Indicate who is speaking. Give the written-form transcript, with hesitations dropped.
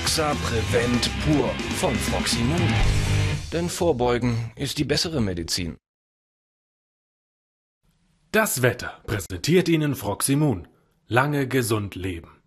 Speaker 1: Roxa Prevent Pur von Froximun. Denn Vorbeugen ist die bessere Medizin.
Speaker 2: Das Wetter präsentiert Ihnen Froximun. Lange gesund leben.